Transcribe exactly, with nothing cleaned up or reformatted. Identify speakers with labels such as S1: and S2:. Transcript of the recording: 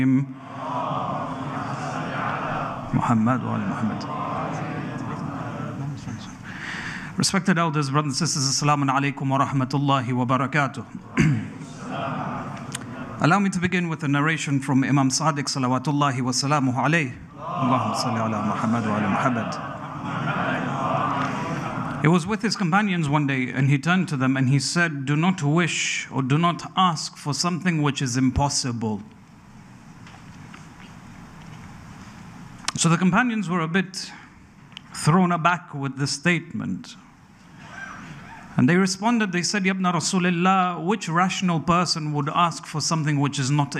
S1: Muhammad wa Muhammad. Respected elders, brothers and sisters, Assalamu alaikum wa rahmatullahi wa barakatuh. Allow me to begin with a narration from Imam Sadiq salawatullahi wa salamuhu alayhi. Allahumma salli ala Muhammad wa ala Muhammad. He was with his companions one day and he turned to them and he said, "Do not wish or do not ask for something which is impossible." So the companions were a bit thrown aback with this statement. And they responded, they said, "Ya ibn Rasulillah, which rational person would ask for something which is not